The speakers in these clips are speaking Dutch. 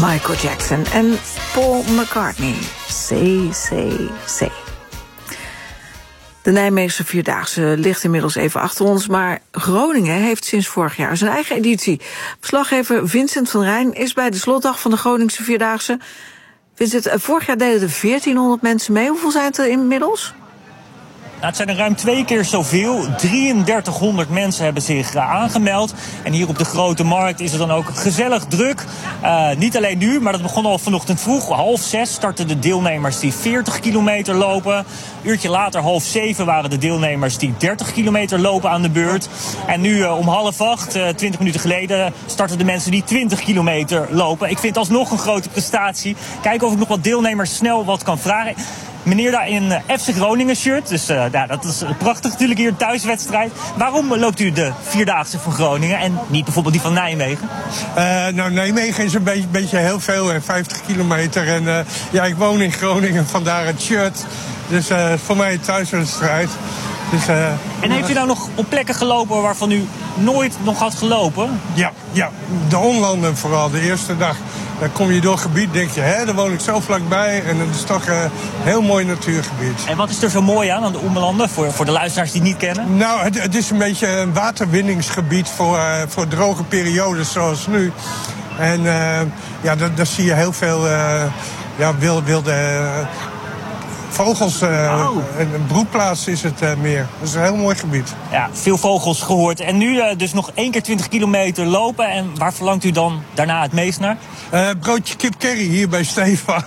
Michael Jackson en Paul McCartney. C. De Nijmeegse Vierdaagse ligt inmiddels even achter ons, maar Groningen heeft sinds vorig jaar zijn eigen editie. Verslaggever Vincent van Rijn is bij de slotdag van de Groningse Vierdaagse. Vincent, vorig jaar deden er 1400 mensen mee. Hoeveel zijn het er inmiddels? Nou, het zijn er ruim 2 keer zoveel. 3300 mensen hebben zich aangemeld. En hier op de Grote Markt is het dan ook gezellig druk. Niet alleen nu, maar dat begon al vanochtend vroeg. 5:30 startten de deelnemers die 40 kilometer lopen. Een uurtje later, 6:30, waren de deelnemers die 30 kilometer lopen aan de beurt. En nu om 7:30, 20 minuten geleden, starten de mensen die 20 kilometer lopen. Ik vind alsnog een grote prestatie. Kijken of ik nog wat deelnemers snel wat kan vragen. Meneer daar in FC Groningen shirt, dus dat is prachtig natuurlijk hier, een thuiswedstrijd. Waarom loopt u de Vierdaagse van Groningen en niet bijvoorbeeld die van Nijmegen? Nijmegen is een beetje heel veel, 50 kilometer. En ik woon in Groningen, vandaar het shirt. Dus voor mij een thuiswedstrijd. Dus, en heeft u nou nog op plekken gelopen waarvan u nooit nog had gelopen? Ja, de Omlanden vooral, de eerste dag. Dan kom je door het gebied, denk je, daar woon ik zo vlakbij. En het is toch een heel mooi natuurgebied. En wat is er zo mooi aan de Ommelanden, voor de luisteraars die het niet kennen? Nou, het is een beetje een waterwinningsgebied voor droge periodes zoals nu. En daar zie je heel veel wilde vogels. Een broedplaats is het meer. Dat is een heel mooi gebied. Ja, veel vogels gehoord. En nu dus nog 1 keer 20 kilometer lopen. En waar verlangt u dan daarna het meest naar? Broodje kip curry hier bij Stefan.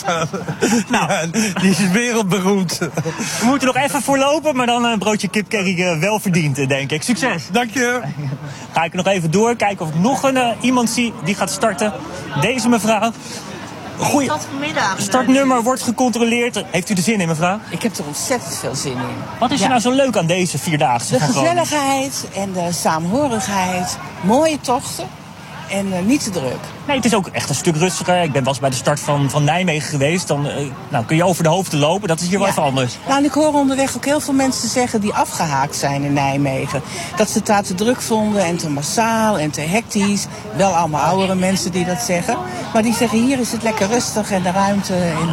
Nou, die is wereldberoemd. We moeten nog even voor lopen, maar dan een broodje kip curry wel verdiend, denk ik. Succes! Dank je! Ga ik nog even door, kijken of ik nog iemand zie die gaat starten. Deze mevrouw. Goeie. Startnummer wordt gecontroleerd. Heeft u er zin in, mevrouw? Ik heb er ontzettend veel zin in. Wat is er nou zo leuk aan deze Vierdaagse? De gezelligheid en de saamhorigheid. Mooie tochten en niet te druk. Nee, het is ook echt een stuk rustiger. Ik ben wel eens bij de start van Nijmegen geweest. Dan kun je over de hoofden lopen. Dat is hier wel even anders. Nou, en ik hoor onderweg ook heel veel mensen zeggen die afgehaakt zijn in Nijmegen. Dat ze het daar te druk vonden en te massaal en te hectisch. Wel allemaal oudere mensen die dat zeggen. Maar die zeggen, hier is het lekker rustig en de ruimte.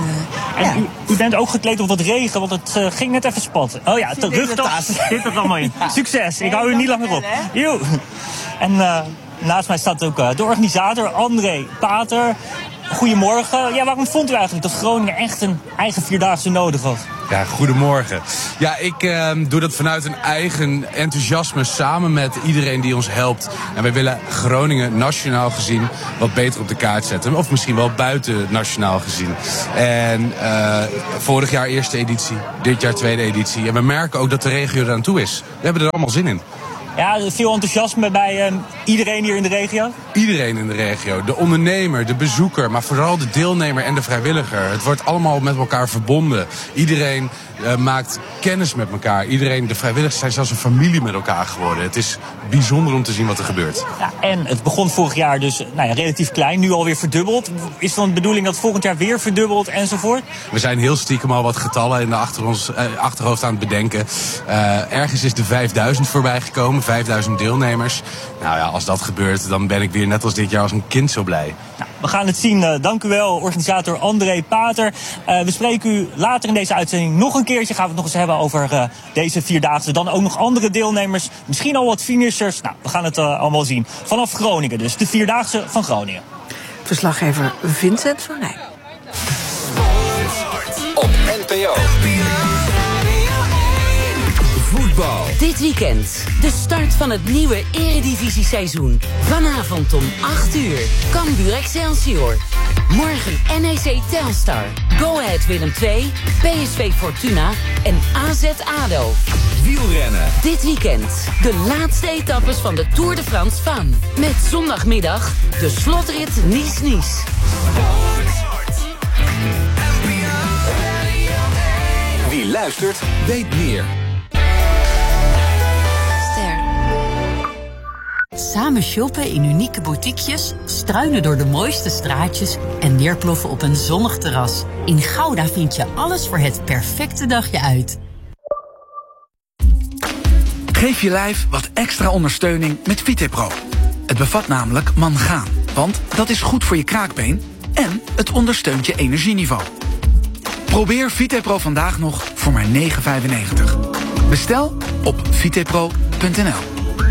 En u bent ook gekleed op wat regen, want het ging net even spatten. Oh ja, terug zit er allemaal in. Ja. Succes, ik hou u niet langer op. Joe. En naast mij staat ook de organisator, André Pater. Goedemorgen. Ja, waarom vond u eigenlijk dat Groningen echt een eigen Vierdaagse nodig had? Ja, goedemorgen. Ja, ik doe dat vanuit een eigen enthousiasme samen met iedereen die ons helpt. En wij willen Groningen nationaal gezien wat beter op de kaart zetten. Of misschien wel buiten nationaal gezien. En vorig jaar eerste editie, dit jaar tweede editie. En we merken ook dat de regio eraan toe is. We hebben er allemaal zin in. Ja, veel enthousiasme bij iedereen hier in de regio? Iedereen in de regio. De ondernemer, de bezoeker, maar vooral de deelnemer en de vrijwilliger. Het wordt allemaal met elkaar verbonden. Iedereen maakt kennis met elkaar. Iedereen, de vrijwilligers zijn zelfs een familie met elkaar geworden. Het is bijzonder om te zien wat er gebeurt. Ja, en het begon vorig jaar dus relatief klein, nu alweer verdubbeld. Is dan de bedoeling dat volgend jaar weer verdubbelt enzovoort? We zijn heel stiekem al wat getallen in de achterhoofd aan het bedenken. Ergens is de 5000 voorbij gekomen, 5000 deelnemers. Nou ja, als dat gebeurt, dan ben ik weer net als dit jaar als een kind zo blij. Nou, we gaan het zien. Dank u wel, organisator André Pater. We spreken u later in deze uitzending nog een keertje. Gaan we het nog eens hebben over deze Vierdaagse. Dan ook nog andere deelnemers. Misschien al wat finishers. Nou, we gaan het allemaal zien. Vanaf Groningen dus. De Vierdaagse van Groningen. Verslaggever Vincent van Rijn. Op NPO. Voetbal. Dit weekend de start van het nieuwe Eredivisie-seizoen. Vanavond om 8:00. Cambuur Excelsior. Morgen NEC Telstar. Go Ahead Willem II. PSV Fortuna. En AZ ADO. Wielrennen. Dit weekend de laatste etappes van de Tour de France Femme. Met zondagmiddag de slotrit Nice-Nice. Wie luistert, weet meer. Samen shoppen in unieke boutiquejes, struinen door de mooiste straatjes en neerploffen op een zonnig terras. In Gouda vind je alles voor het perfecte dagje uit. Geef je lijf wat extra ondersteuning met Vitepro. Het bevat namelijk mangaan, Want dat is goed voor je kraakbeen en het ondersteunt je energieniveau. Probeer VitePro vandaag nog voor maar €9,95. Bestel op vitepro.nl.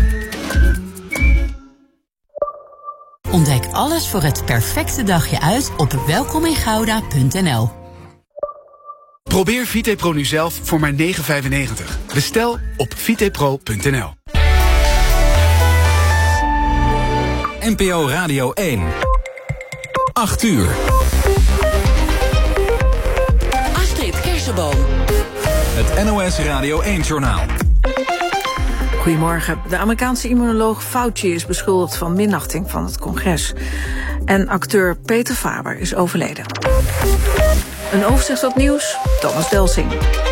Ontdek alles voor het perfecte dagje uit op welkomingouda.nl. Probeer VitePro nu zelf voor maar €9,95. Bestel op vitepro.nl. NPO Radio 1. 8 uur. Astrid Kersenboom. Het NOS Radio 1-journaal. Goedemorgen. De Amerikaanse immunoloog Fauci is beschuldigd van minachting van het congres. En acteur Peter Faber is overleden. Een overzicht van het nieuws, Thomas Delsing.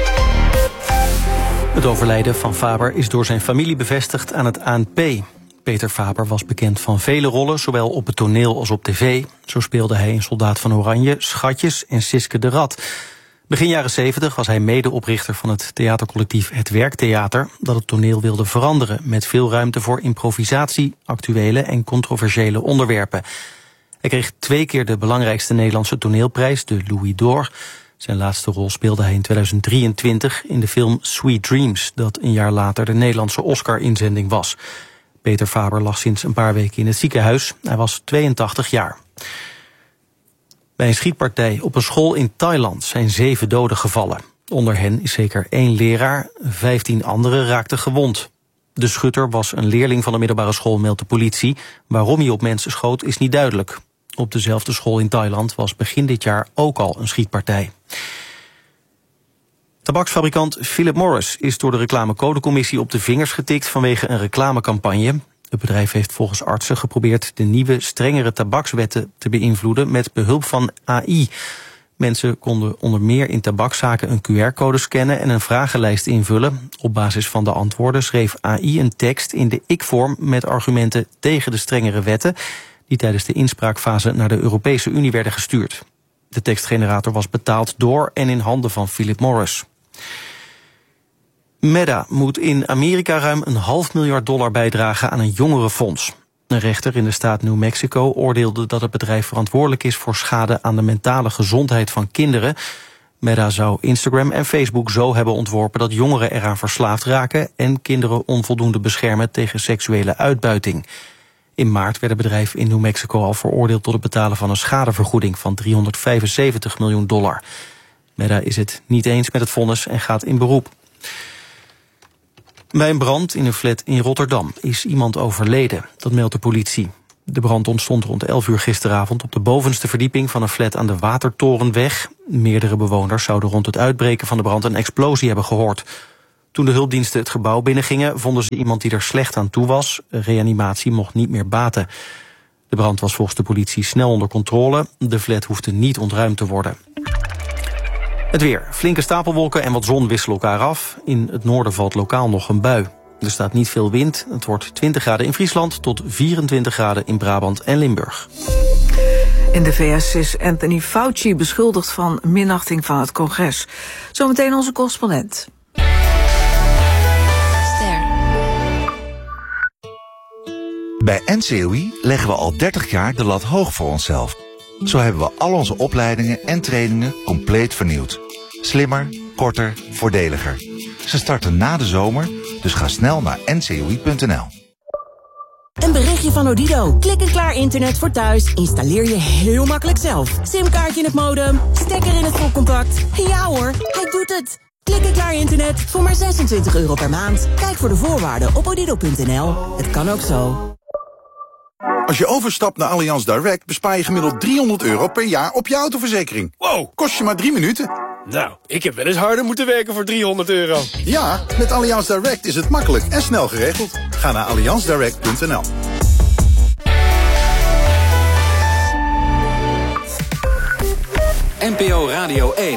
Het overlijden van Faber is door zijn familie bevestigd aan het ANP. Peter Faber was bekend van vele rollen, zowel op het toneel als op tv. Zo speelde hij in Soldaat van Oranje, Schatjes en Siske de Rat. Begin jaren 70 was hij medeoprichter van het theatercollectief Het Werktheater, dat het toneel wilde veranderen, met veel ruimte voor improvisatie, actuele en controversiële onderwerpen. Hij kreeg 2 keer de belangrijkste Nederlandse toneelprijs, de Louis d'Or. Zijn laatste rol speelde hij in 2023 in de film Sweet Dreams, dat een jaar later de Nederlandse Oscar-inzending was. Peter Faber lag sinds een paar weken in het ziekenhuis. Hij was 82 jaar. Bij een schietpartij op een school in Thailand zijn 7 doden gevallen. Onder hen is zeker 1 leraar, 15 anderen raakten gewond. De schutter was een leerling van de middelbare school, meldt de politie. Waarom hij op mensen schoot is niet duidelijk. Op dezelfde school in Thailand was begin dit jaar ook al een schietpartij. Tabaksfabrikant Philip Morris is door de reclamecodecommissie op de vingers getikt vanwege een reclamecampagne. Het bedrijf heeft volgens artsen geprobeerd de nieuwe, strengere tabakswetten te beïnvloeden met behulp van AI. Mensen konden onder meer in tabakszaken een QR-code scannen en een vragenlijst invullen. Op basis van de antwoorden schreef AI een tekst in de ik-vorm met argumenten tegen de strengere wetten die tijdens de inspraakfase naar de Europese Unie werden gestuurd. De tekstgenerator was betaald door en in handen van Philip Morris. Meta moet in Amerika ruim $500 miljoen bijdragen aan een jongerenfonds. Een rechter in de staat New Mexico oordeelde dat het bedrijf verantwoordelijk is voor schade aan de mentale gezondheid van kinderen. Meta zou Instagram en Facebook zo hebben ontworpen dat jongeren eraan verslaafd raken en kinderen onvoldoende beschermen tegen seksuele uitbuiting. In maart werd het bedrijf in New Mexico al veroordeeld tot het betalen van een schadevergoeding van $375 miljoen. Meta is het niet eens met het vonnis en gaat in beroep. Bij een brand in een flat in Rotterdam is iemand overleden, dat meldt de politie. De brand ontstond rond 11 uur gisteravond op de bovenste verdieping van een flat aan de Watertorenweg. Meerdere bewoners zouden rond het uitbreken van de brand een explosie hebben gehoord. Toen de hulpdiensten het gebouw binnengingen, vonden ze iemand die er slecht aan toe was. Reanimatie mocht niet meer baten. De brand was volgens de politie snel onder controle. De flat hoefde niet ontruimd te worden. Het weer. Flinke stapelwolken en wat zon wisselen elkaar af. In het noorden valt lokaal nog een bui. Er staat niet veel wind. Het wordt 20 graden in Friesland tot 24 graden in Brabant en Limburg. In de VS is Anthony Fauci beschuldigd van minachting van het congres. Zometeen onze correspondent. Bij NCOI leggen we al 30 jaar de lat hoog voor onszelf. Zo hebben we al onze opleidingen en trainingen compleet vernieuwd. Slimmer, korter, voordeliger. Ze starten na de zomer, dus ga snel naar ncoi.nl. Een berichtje van Odido. Klik en klaar internet voor thuis. Installeer je heel makkelijk zelf. Simkaartje in het modem, stekker in het stopcontact. Ja hoor, hij doet het. Klik en klaar internet voor maar €26 per maand. Kijk voor de voorwaarden op odido.nl. Het kan ook zo. Als je overstapt naar Allianz Direct bespaar je gemiddeld €300 per jaar op je autoverzekering. Wow, kost je maar 3 minuten. Nou, ik heb wel eens harder moeten werken voor €300. Ja, met Allianz Direct is het makkelijk en snel geregeld. Ga naar allianzdirect.nl. NPO Radio 1.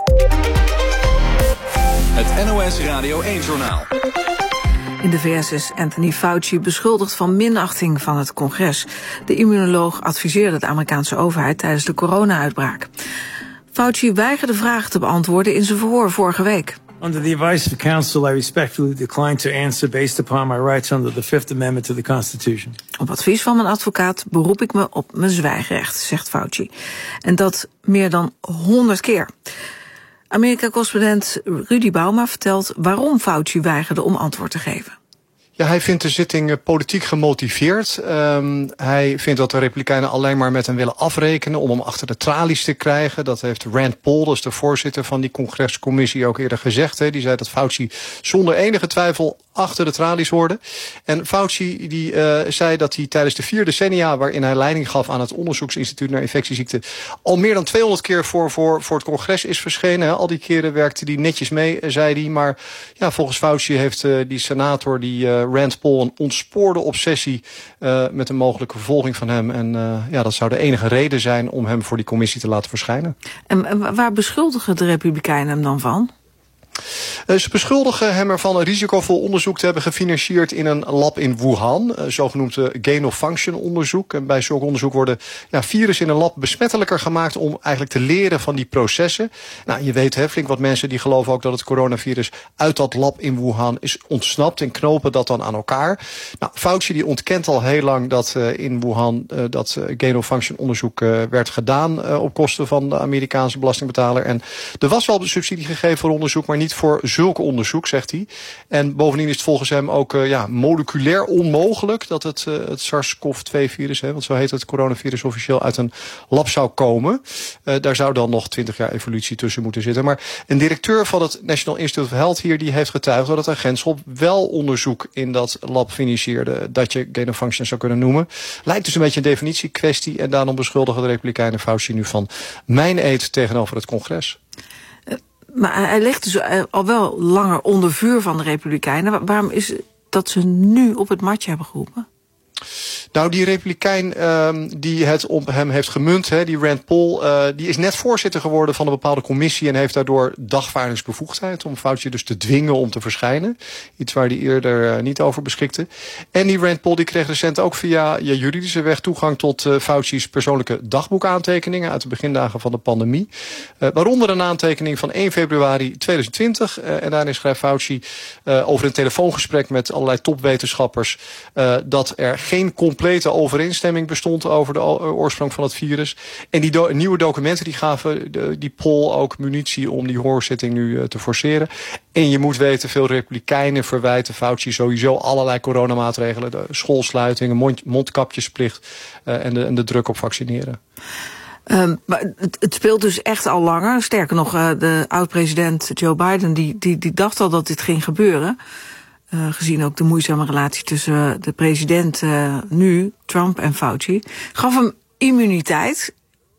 Het NOS Radio 1-journaal. In de VS is Anthony Fauci beschuldigd van minachting van het congres. De immunoloog adviseerde de Amerikaanse overheid tijdens de corona-uitbraak. Fauci weigerde vragen te beantwoorden in zijn verhoor vorige week. Under the advice of counsel, I respectfully decline to answer based upon my rights under the Fifth Amendment to the Constitution. Op advies van mijn advocaat beroep ik me op mijn zwijgrecht, zegt Fauci. En dat meer dan 100 keer. Amerika-correspondent Rudy Bauma vertelt waarom Fauci weigerde om antwoord te geven. Ja, hij vindt de zitting politiek gemotiveerd. Hij vindt dat de Republikeinen alleen maar met hem willen afrekenen om hem achter de tralies te krijgen. Dat heeft Rand Paul, dat is de voorzitter van die congrescommissie, ook eerder gezegd. Hè. Die zei dat Fauci zonder enige twijfel achter de tralies hoorde. En Fauci die zei dat hij tijdens de 4 decennia waarin hij leiding gaf aan het onderzoeksinstituut naar infectieziekten al meer dan 200 keer voor het congres is verschenen. Hè. Al die keren werkte hij netjes mee, zei hij. Maar ja, volgens Fauci heeft die senator, die Rand Paul, een ontspoorde obsessie met een mogelijke vervolging van hem. En ja, dat zou de enige reden zijn om hem voor die commissie te laten verschijnen. En waar beschuldigen de Republikeinen hem dan van? Ze beschuldigen hem ervan een risicovol onderzoek te hebben gefinancierd in een lab in Wuhan. Zogenoemd gain-of-function onderzoek. En bij zulk onderzoek worden virussen in een lab besmettelijker gemaakt om eigenlijk te leren van die processen. Nou, je weet flink wat mensen die geloven ook dat het coronavirus uit dat lab in Wuhan is ontsnapt en knopen dat dan aan elkaar. Nou, Fauci die ontkent al heel lang dat in Wuhan dat gain-of-function onderzoek werd gedaan op kosten van de Amerikaanse belastingbetaler. En er was wel subsidie gegeven voor onderzoek, maar niet voor zulk onderzoek, zegt hij. En bovendien is het volgens hem ook moleculair onmogelijk dat het SARS-CoV-2-virus, want zo heet het coronavirus officieel, uit een lab zou komen. Daar zou dan nog 20 jaar evolutie tussen moeten zitten. Maar een directeur van het National Institute of Health hier, die heeft getuigd dat het agentschap wel onderzoek in dat lab financierde, dat je gain-of-function zou kunnen noemen. Lijkt dus een beetje een definitiekwestie en daarom beschuldigen de Republikeinen Fauci nu van mijn-eed tegenover het congres. Maar hij ligt dus al wel langer onder vuur van de Republikeinen. Waarom is het dat ze nu op het matje hebben geroepen? Nou, die Republikein die het op hem heeft gemunt, die Rand Paul, die is net voorzitter geworden van een bepaalde commissie en heeft daardoor dagvaardingsbevoegdheid om Fauci dus te dwingen om te verschijnen. Iets waar hij eerder niet over beschikte. En die Rand Paul die kreeg recent ook via juridische weg toegang tot Fauci's persoonlijke dagboekaantekeningen uit de begindagen van de pandemie. Waaronder een aantekening van 1 februari 2020. En daarin schrijft Fauci over een telefoongesprek met allerlei topwetenschappers dat er geen complete overeenstemming bestond over de oorsprong van het virus. En die nieuwe documenten die gaven die Paul ook munitie om die hoorzitting nu te forceren. En je moet weten, veel Republikeinen verwijten Fauci sowieso allerlei coronamaatregelen. De schoolsluitingen, mondkapjesplicht en de druk op vaccineren. Maar het speelt dus echt al langer. Sterker nog, de oud-president Joe Biden die dacht al dat dit ging gebeuren. Gezien ook de moeizame relatie tussen de president nu, Trump en Fauci. Gaf hem immuniteit.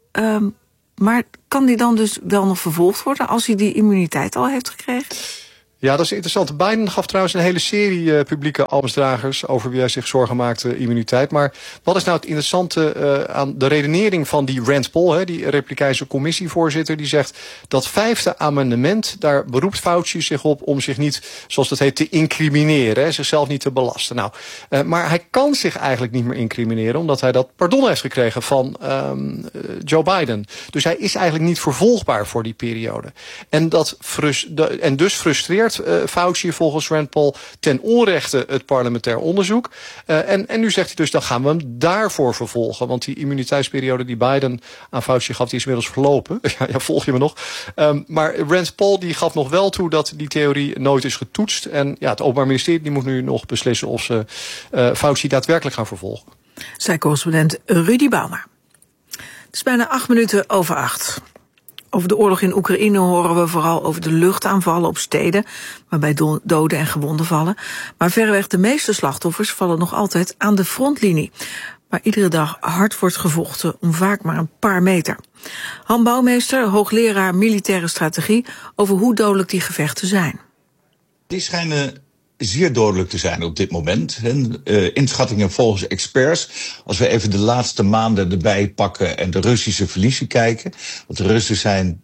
Maar kan die dan dus wel nog vervolgd worden als hij die immuniteit al heeft gekregen? Ja, dat is interessant. Biden gaf trouwens een hele serie publieke ambtsdragers over wie hij zich zorgen maakte immuniteit. Maar wat is nou het interessante aan de redenering van die Rand Paul, die Republikeinse commissievoorzitter, die zegt dat 5e amendement, daar beroept Fauci zich op om zich niet, zoals dat heet, te incrimineren, zichzelf niet te belasten. Nou, maar hij kan zich eigenlijk niet meer incrimineren, omdat hij dat pardon heeft gekregen van Joe Biden. Dus hij is eigenlijk niet vervolgbaar voor die periode. En dus frustreert Fauci volgens Rand Paul ten onrechte het parlementair onderzoek. En nu zegt hij dus, dan gaan we hem daarvoor vervolgen. Want die immuniteitsperiode die Biden aan Fauci gaf, die is inmiddels verlopen. Ja, volg je me nog? Maar Rand Paul die gaf nog wel toe dat die theorie nooit is getoetst. En ja, het Openbaar Ministerie die moet nu nog beslissen of ze Fauci daadwerkelijk gaan vervolgen. Zei correspondent Rudy Bauma. Het is bijna 7:08. Over de oorlog in Oekraïne horen we vooral over de luchtaanvallen op steden, waarbij doden en gewonden vallen. Maar verreweg de meeste slachtoffers vallen nog altijd aan de frontlinie, waar iedere dag hard wordt gevochten om vaak maar een paar meter. Han Bouwmeester, hoogleraar militaire strategie, over hoe dodelijk die gevechten zijn. Die schijnen zeer dodelijk te zijn op dit moment. Inschattingen volgens experts, als we even de laatste maanden erbij pakken en de Russische verliezen kijken. Want de Russen zijn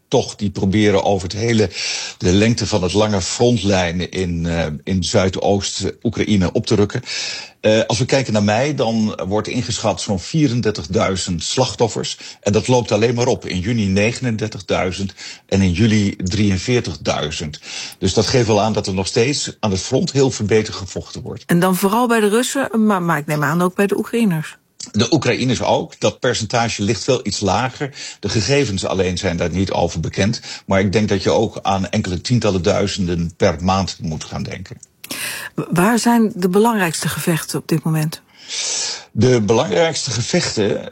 toch, die proberen over de lengte van het lange frontlijn in Zuidoost-Oekraïne op te rukken. Als we kijken naar mei, dan wordt ingeschat zo'n 34.000 slachtoffers. En dat loopt alleen maar op. In juni 39.000 en in juli 43.000. Dus dat geeft wel aan dat er nog steeds aan het front heel verbeterd gevochten wordt. En dan vooral bij de Russen, maar ik neem aan ook bij de Oekraïners. De Oekraïners ook. Dat percentage ligt wel iets lager. De gegevens alleen zijn daar niet over bekend. Maar ik denk dat je ook aan enkele tientallen duizenden per maand moet gaan denken. Waar zijn de belangrijkste gevechten op dit moment? De belangrijkste gevechten...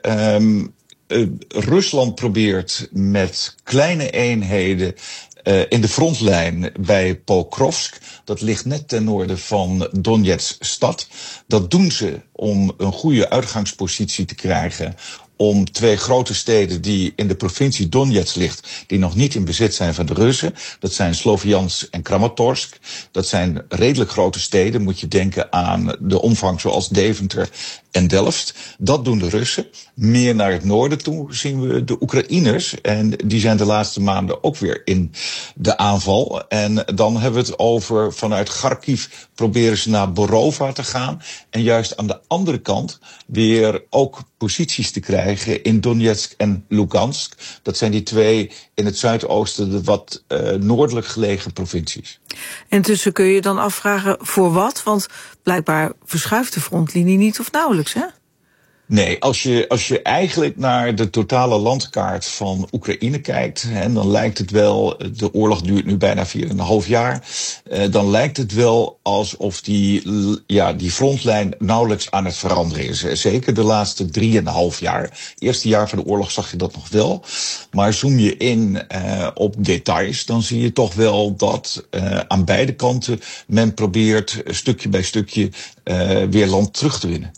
Rusland probeert met kleine eenheden in de frontlijn bij Pokrovsk. Dat ligt net ten noorden van Donetsk stad. Dat doen ze om een goede uitgangspositie te krijgen om 2 grote steden die in de provincie Donetsk ligt, die nog niet in bezit zijn van de Russen. Dat zijn Sloviansk en Kramatorsk. Dat zijn redelijk grote steden, moet je denken aan de omvang zoals Deventer en Delft. Dat doen de Russen. Meer naar het noorden toe zien we de Oekraïners. En die zijn de laatste maanden ook weer in de aanval. En dan hebben we het over vanuit Kharkiv proberen ze naar Borova te gaan. En juist aan de andere kant weer ook posities te krijgen in Donetsk en Lugansk. Dat zijn die 2 in het zuidoosten, de wat noordelijk gelegen provincies. En tussen kun je dan afvragen voor wat? Want blijkbaar verschuift de frontlinie niet of nauwelijks, hè? Nee, als je eigenlijk naar de totale landkaart van Oekraïne kijkt, en dan lijkt het wel, de oorlog duurt nu bijna 4,5 jaar, dan lijkt het wel alsof die frontlijn nauwelijks aan het veranderen is. Zeker de laatste 3,5 jaar. Eerste jaar van de oorlog zag je dat nog wel. Maar zoom je in op details, dan zie je toch wel dat aan beide kanten men probeert stukje bij stukje weer land terug te winnen.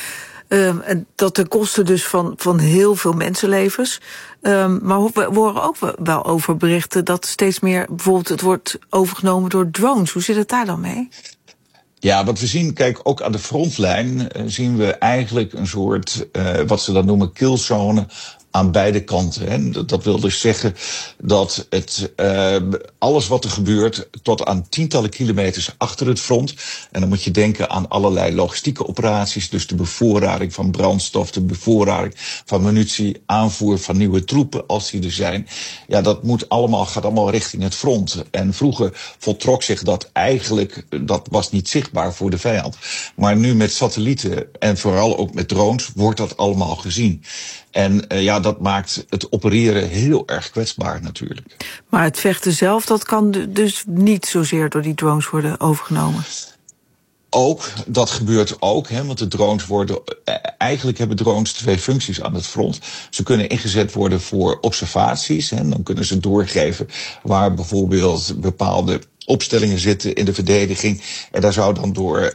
Dat ten koste dus van heel veel mensenlevens. Maar we horen ook wel over berichten dat steeds meer bijvoorbeeld het wordt overgenomen door drones. Hoe zit het daar dan mee? Ja, wat we zien, kijk, ook aan de frontlijn zien we eigenlijk een soort, wat ze dan noemen, killzone aan beide kanten. Hè. Dat wil dus zeggen dat alles wat er gebeurt tot aan tientallen kilometers achter het front. En dan moet je denken aan allerlei logistieke operaties. Dus de bevoorrading van brandstof, de bevoorrading van munitie, aanvoer van nieuwe troepen als die er zijn. Ja, dat gaat allemaal richting het front. En vroeger voltrok zich dat eigenlijk, dat was niet zichtbaar voor de vijand. Maar nu met satellieten en vooral ook met drones wordt dat allemaal gezien. En dat maakt het opereren heel erg kwetsbaar natuurlijk. Maar het vechten zelf, dat kan dus niet zozeer door die drones worden overgenomen? Ook, dat gebeurt ook, want de drones eigenlijk hebben drones 2 functies aan het front. Ze kunnen ingezet worden voor observaties, dan kunnen ze doorgeven waar bijvoorbeeld bepaalde opstellingen zitten in de verdediging. En daar zou dan door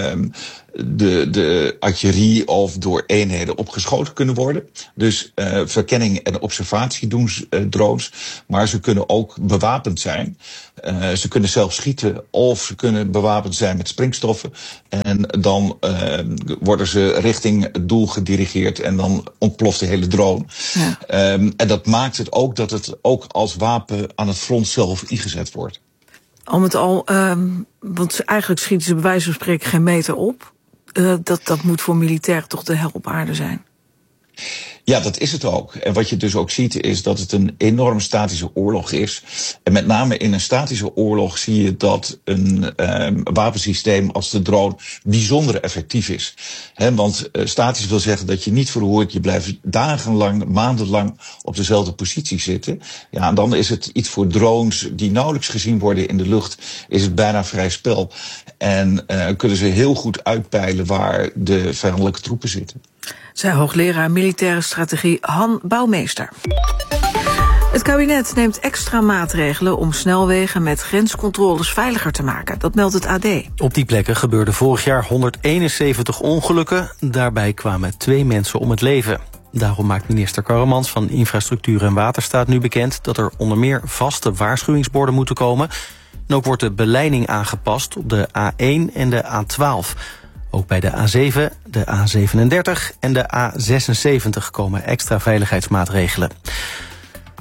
de artillerie of door eenheden op geschoten kunnen worden. Dus verkenning en observatie doen drones. Maar ze kunnen ook bewapend zijn. Ze kunnen zelf schieten of ze kunnen bewapend zijn met springstoffen. En dan worden ze richting het doel gedirigeerd en dan ontploft de hele drone. Ja. En dat maakt het ook dat het ook als wapen aan het front zelf ingezet wordt. Al met al, want eigenlijk schieten ze bij wijze van spreken geen meter op. Dat moet voor militairen toch de hel op aarde zijn. Ja, dat is het ook. En wat je dus ook ziet is dat het een enorm statische oorlog is. En met name in een statische oorlog zie je dat een wapensysteem als de drone bijzonder effectief is. Want statisch wil zeggen dat je niet verhoort, je blijft dagenlang, maandenlang op dezelfde positie zitten. Ja, en dan is het iets voor drones die nauwelijks gezien worden in de lucht, is het bijna vrij spel. En kunnen ze heel goed uitpeilen waar de vijandelijke troepen zitten. Zij hoogleraar militaire strategie Han Bouwmeester. Het kabinet neemt extra maatregelen om snelwegen met grenscontroles veiliger te maken. Dat meldt het AD. Op die plekken gebeurden vorig jaar 171 ongelukken. Daarbij kwamen 2 mensen om het leven. Daarom maakt minister Karremans van Infrastructuur en Waterstaat nu bekend dat er onder meer vaste waarschuwingsborden moeten komen. En ook wordt de beleiding aangepast op de A1 en de A12. Ook bij de A7, de A37 en de A76 komen extra veiligheidsmaatregelen.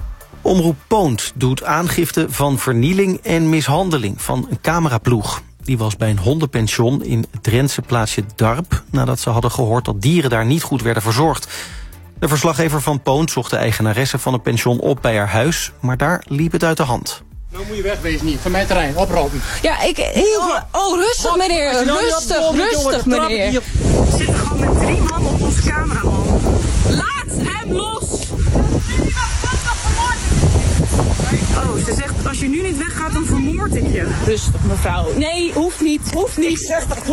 Omroep Poont doet aangifte van vernieling en mishandeling van een cameraploeg. Die was bij een hondenpension in het Drentse plaatsje Darp, nadat ze hadden gehoord dat dieren daar niet goed werden verzorgd. De verslaggever van Poont zocht de eigenaresse van het pension op bij haar huis, maar daar liep het uit de hand. Nou moet je wegwezen niet, van mijn terrein, oprotten. Ja, rustig meneer, rustig meneer. We zitten gewoon met 3 man op onze camera, man. Laat hem los! Oh, ze zegt, als je nu niet weggaat, dan vermoord ik je. Rustig mevrouw. Nee, hoeft niet. Hoeft niet.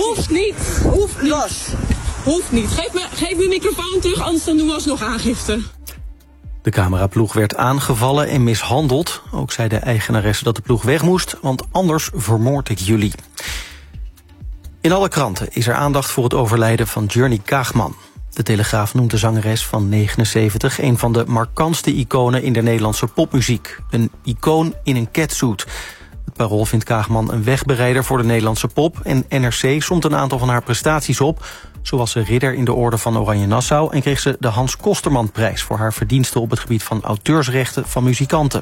Geef me microfoon terug, anders dan doen we alsnog aangifte. De cameraploeg werd aangevallen en mishandeld. Ook zei de eigenaresse dat de ploeg weg moest, want anders vermoord ik jullie. In alle kranten is er aandacht voor het overlijden van Journey Kaagman. De Telegraaf noemt de zangeres van 79 een van de markantste iconen in de Nederlandse popmuziek. Een icoon in een catsuit. Het Parool vindt Kaagman een wegbereider voor de Nederlandse pop en NRC somt een aantal van haar prestaties op. Zo was ze ridder in de orde van Oranje Nassau en kreeg ze de Hans Kosterman-prijs voor haar verdiensten op het gebied van auteursrechten van muzikanten.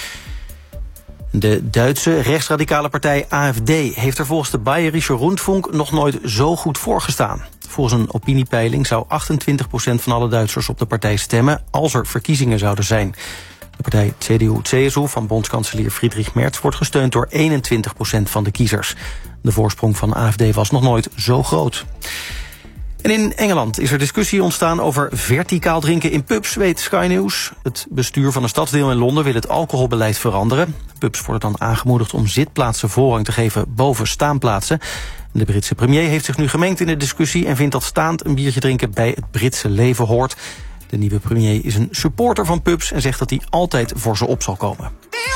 De Duitse rechtsradicale partij AfD heeft er volgens de Bayerische Rundfunk nog nooit zo goed voorgestaan. Volgens een opiniepeiling zou 28% van alle Duitsers op de partij stemmen als er verkiezingen zouden zijn. De partij CDU-CSU van bondskanselier Friedrich Merz wordt gesteund door 21% van de kiezers. De voorsprong van AfD was nog nooit zo groot. En in Engeland is er discussie ontstaan over verticaal drinken in pubs, weet Sky News. Het bestuur van een stadsdeel in Londen wil het alcoholbeleid veranderen. Pubs worden dan aangemoedigd om zitplaatsen voorrang te geven boven staanplaatsen. De Britse premier heeft zich nu gemengd in de discussie en vindt dat staand een biertje drinken bij het Britse leven hoort. De nieuwe premier is een supporter van pubs en zegt dat hij altijd voor ze op zal komen.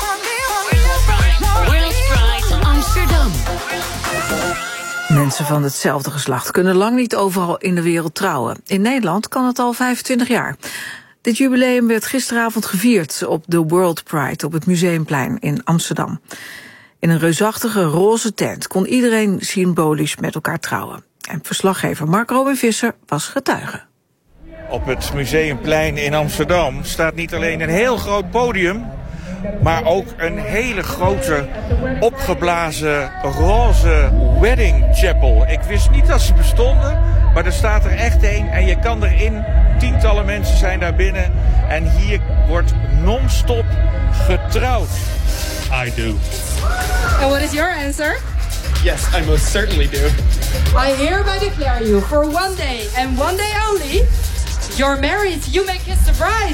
Amsterdam. Mensen van hetzelfde geslacht kunnen lang niet overal in de wereld trouwen. In Nederland kan het al 25 jaar. Dit jubileum werd gisteravond gevierd op de World Pride op het Museumplein in Amsterdam. In een reusachtige roze tent kon iedereen symbolisch met elkaar trouwen. En verslaggever Mark Robin Visser was getuige. Op het Museumplein in Amsterdam staat niet alleen een heel groot podium, maar ook een hele grote opgeblazen roze wedding chapel. Ik wist niet dat ze bestonden, maar er staat er echt een en je kan erin. Tientallen mensen zijn daar binnen en hier wordt non-stop getrouwd. I do. And what is your answer? Yes, I most certainly do. I hereby declare you for one day and one day only, you're married. You may kiss the bride.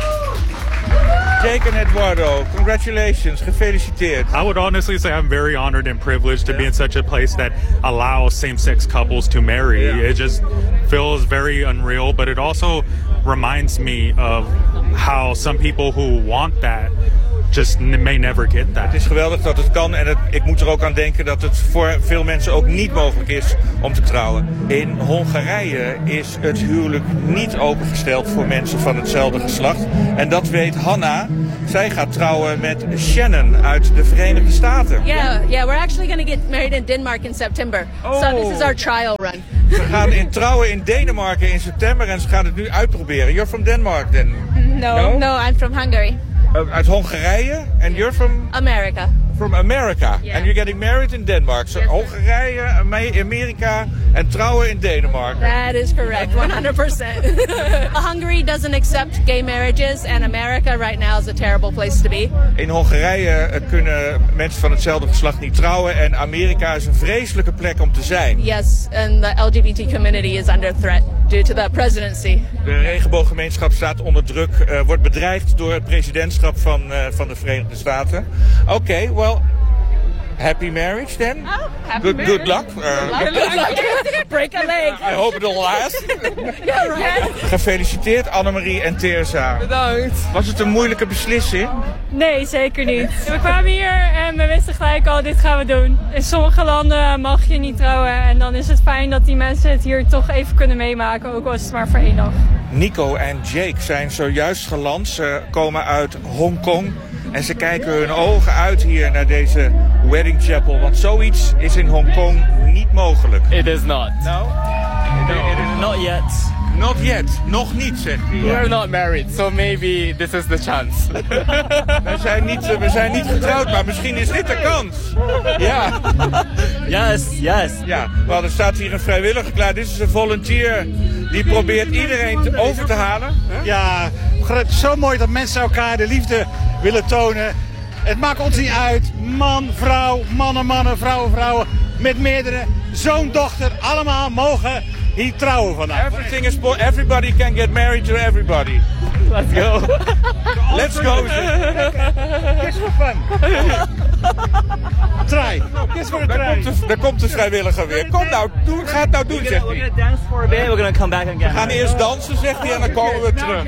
Jake and Eduardo, congratulations, gefeliciteerd. I would honestly say I'm very honored and privileged to be in such a place that allows same-sex couples to marry. Yeah. It just feels very unreal, but it also reminds me of how some people who want that just may never get that. Het is geweldig dat het kan en ik moet er ook aan denken dat het voor veel mensen ook niet mogelijk is om te trouwen. In Hongarije is het huwelijk niet opengesteld voor mensen van hetzelfde geslacht. En dat weet Hanna. Zij gaat trouwen met Shannon uit de Verenigde Staten. Yeah, we're actually going to get married in Denmark in September. So this is our trial run. Ze gaan trouwen in Denemarken in september en ze gaan het nu uitproberen. You're from Denmark then? No, I'm from Hungary. Uit Hongarije? And you're from? America. From America. Yeah. And you're getting married in Denmark. So Hongarije, Amerika en trouwen in Denemarken. That is correct, 100%. Hungary doesn't accept gay marriages and America right now is a terrible place to be. In Hongarije kunnen mensen van hetzelfde geslacht niet trouwen en Amerika is een vreselijke plek om te zijn. Yes, and the LGBT community is under threat due to the presidency. De regenbooggemeenschap staat onder druk, wordt bedreigd door het presidentschap van de Verenigde Staten. Oké, well, happy marriage then. Oh, happy marriage. Good luck. Good luck. Break a leg. I hope it'll last. Yeah, right. Gefeliciteerd Annemarie en Teresa. Bedankt. Was het een moeilijke beslissing? Nee, zeker niet. We kwamen hier en we wisten gelijk al, dit gaan we doen. In sommige landen mag je niet trouwen en dan is het fijn dat die mensen het hier toch even kunnen meemaken, ook al is het maar voor 1 dag. Nico en Jake zijn zojuist geland. Ze komen uit Hongkong. En ze kijken hun ogen uit hier naar deze wedding chapel. Want zoiets is in Hongkong niet mogelijk. It is not. No? Not yet. Not yet. Nog niet, zegt hij. We are not married, so maybe this is the chance. We zijn niet getrouwd, maar misschien is dit de kans. Ja. Yes. Ja, wel, er staat hier een vrijwilliger klaar. Dit is een volunteer die probeert iedereen over te halen. Ja, het is zo mooi dat mensen elkaar de liefde willen tonen. Het maakt ons niet uit. Man, vrouw, mannen, vrouwen. Met meerdere, zoon, dochter, allemaal mogen hier trouwen vandaag. Everybody can get married to everybody. Let's go. Let's go. Kiss for fun. Try. Kiss for a try. Daar komt de vrijwilliger weer. Kom nou, ga het nou doen, zegt hij. We're gonna dance for a bit, we're gonna come back again. We gaan eerst dansen, zegt hij, en dan komen we terug.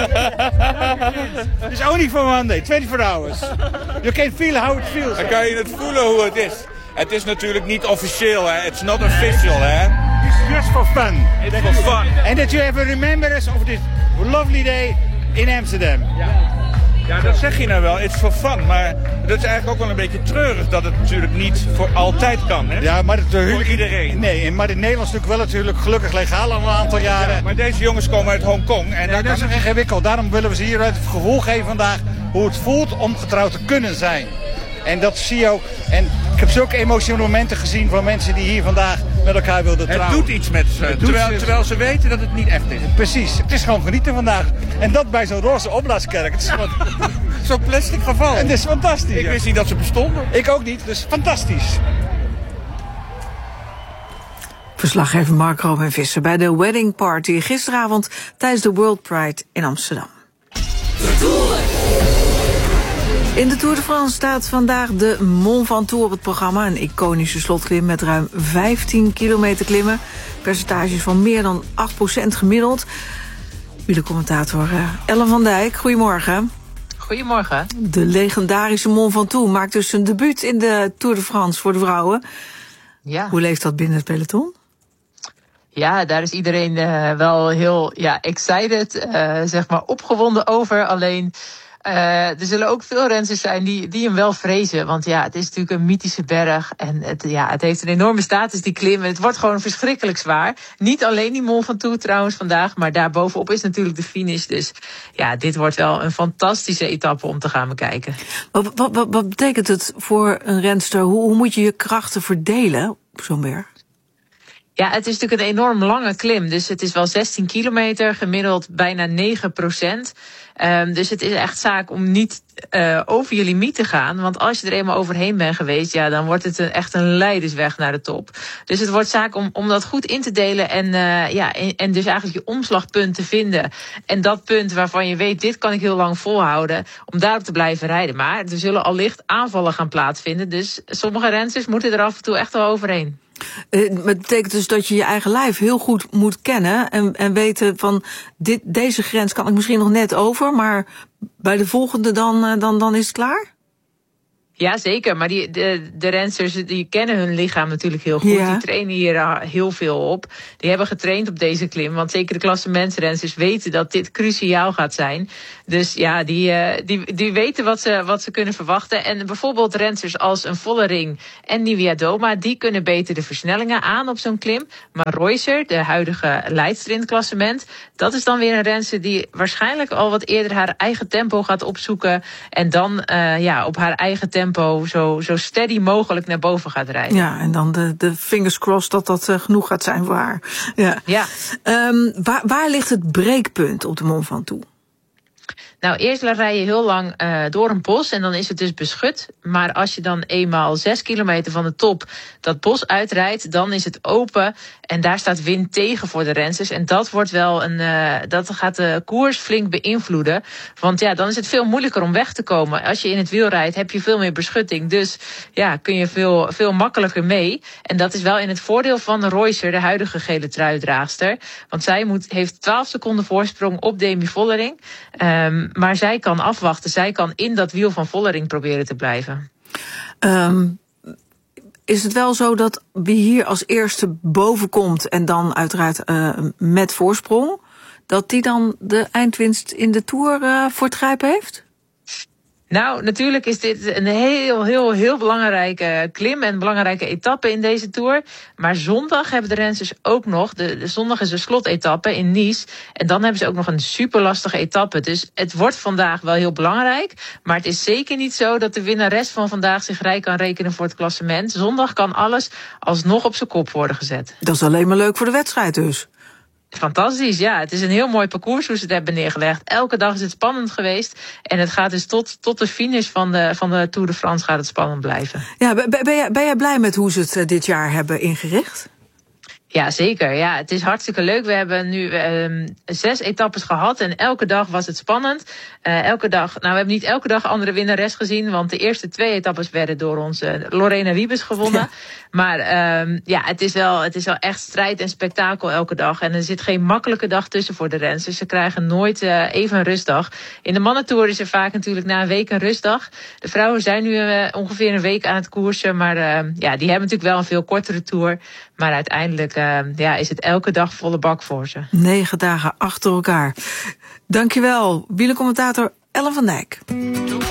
It's only for one day, 24 hours. You can feel how it feels. Dan kan je het voelen hoe het is. Het is natuurlijk niet officieel, hè. It's not official, hè. It's just for fun. It's for fun. And that you have a remembrance of this lovely day in Amsterdam. Ja, dat zeg je nou wel. It's for fun. Maar dat is eigenlijk ook wel een beetje treurig dat het natuurlijk niet voor altijd kan, hè. Ja, maar voor iedereen. Nee, maar in Nederland is het natuurlijk wel gelukkig legaal al een aantal jaren. Ja, maar deze jongens komen uit Hongkong. En dat is ingewikkeld. Daarom willen we ze hier het gevoel geven vandaag hoe het voelt om getrouwd te kunnen zijn. En dat zie je ook. En ik heb zulke emotionele momenten gezien van mensen die hier vandaag met elkaar wilden trouwen. Het doet iets met ze, terwijl ze weten dat het niet echt is. Precies, het is gewoon genieten vandaag. En dat bij zo'n roze opblaaskerk. Het is zo'n plastic geval. Het is fantastisch. Ik wist niet dat ze bestonden. Ik ook niet, dus fantastisch. Verslaggever Mark Robin Visser bij de wedding party gisteravond tijdens de World Pride in Amsterdam. In de Tour de France staat vandaag de Mont Ventoux op het programma. Een iconische slotklim met ruim 15 kilometer klimmen. Percentages van meer dan 8% gemiddeld. Wielercommentator Ellen van Dijk, goedemorgen. Goedemorgen. De legendarische Mont Ventoux maakt dus zijn debuut in de Tour de France voor de vrouwen. Ja. Hoe leeft dat binnen het peloton? Ja, daar is iedereen wel heel excited, zeg maar opgewonden over. Alleen er zullen ook veel renners zijn die hem wel vrezen. Want ja, het is natuurlijk een mythische berg. En het heeft een enorme status, die klim. En het wordt gewoon verschrikkelijk zwaar. Niet alleen die Mont Ventoux trouwens vandaag. Maar daarbovenop is natuurlijk de finish. Dus ja, dit wordt wel een fantastische etappe om te gaan bekijken. Wat betekent het voor een renster? Hoe moet je je krachten verdelen op zo'n berg? Ja, het is natuurlijk een enorm lange klim. Dus het is wel 16 kilometer, gemiddeld bijna 9%. Dus het is echt zaak om niet over je limiet te gaan. Want als je er eenmaal overheen bent geweest, ja, dan wordt het echt een leidersweg naar de top. Dus het wordt zaak om dat goed in te delen en dus eigenlijk je omslagpunt te vinden. En dat punt waarvan je weet, dit kan ik heel lang volhouden, om daarop te blijven rijden. Maar er zullen allicht aanvallen gaan plaatsvinden. Dus sommige renners moeten er af en toe echt wel overheen. Het betekent dus dat je je eigen lijf heel goed moet kennen en weten van deze grens kan ik misschien nog net over, maar bij de volgende dan is het klaar? Ja, zeker. Maar de rensters die kennen hun lichaam natuurlijk heel goed. Ja. Die trainen hier heel veel op. Die hebben getraind op deze klim. Want zeker de klassementsrensters weten dat dit cruciaal gaat zijn. Dus ja, die weten wat ze kunnen verwachten. En bijvoorbeeld rensters als een Vollering en Niewiadoma, die kunnen beter de versnellingen aan op zo'n klim. Maar Reusser, de huidige leidster in het klassement, dat is dan weer een renster die waarschijnlijk al wat eerder haar eigen tempo gaat opzoeken. En dan op haar eigen tempo zo steady mogelijk naar boven gaat rijden. Ja, en dan de fingers crossed dat genoeg gaat zijn voor haar. Ja. Waar ligt het breekpunt op de Mont Ventoux? Nou, eerst rij je heel lang door een bos en dan is het dus beschut. Maar als je dan eenmaal 6 kilometer van de top dat bos uitrijdt, dan is het open en daar staat wind tegen voor de rensters. En dat wordt wel dat gaat de koers flink beïnvloeden. Want ja, dan is het veel moeilijker om weg te komen. Als je in het wiel rijdt, heb je veel meer beschutting. Dus ja, kun je veel makkelijker mee. En dat is wel in het voordeel van Reusser, de huidige gele truidraagster. Want zij heeft 12 seconden voorsprong op Demi Vollering. Maar zij kan afwachten. Zij kan in dat wiel van Vollering proberen te blijven. Is het wel zo dat wie hier als eerste boven komt en dan uiteraard met voorsprong, dat die dan de eindwinst in de Tour voor het grijpen heeft? Nou, natuurlijk is dit een heel belangrijke klim en belangrijke etappe in deze Tour. Maar zondag hebben de rensters ook nog, de zondag is de slotetappe in Nice. En dan hebben ze ook nog een super lastige etappe. Dus het wordt vandaag wel heel belangrijk. Maar het is zeker niet zo dat de winnares van vandaag zich rijk kan rekenen voor het klassement. Zondag kan alles alsnog op zijn kop worden gezet. Dat is alleen maar leuk voor de wedstrijd dus. Fantastisch, ja. Het is een heel mooi parcours hoe ze het hebben neergelegd. Elke dag is het spannend geweest. En het gaat dus tot de finish van de Tour de France gaat het spannend blijven. Ja, ben jij blij met hoe ze het dit jaar hebben ingericht? Ja, zeker. Ja, het is hartstikke leuk. We hebben nu 6 etappes gehad en elke dag was het spannend. We hebben niet elke dag andere winnares gezien, want de eerste 2 etappes werden door onze Lorena Wiebes gewonnen. Ja. Maar het is wel echt strijd en spektakel elke dag. En er zit geen makkelijke dag tussen voor de rensters. Ze krijgen nooit even een rustdag. In de mannentour is er vaak natuurlijk na een week een rustdag. De vrouwen zijn nu ongeveer een week aan het koersen, maar die hebben natuurlijk wel een veel kortere tour. Maar uiteindelijk is het elke dag volle bak voor ze. 9 dagen achter elkaar. Dankjewel, wielercommentator Ellen van Dijk.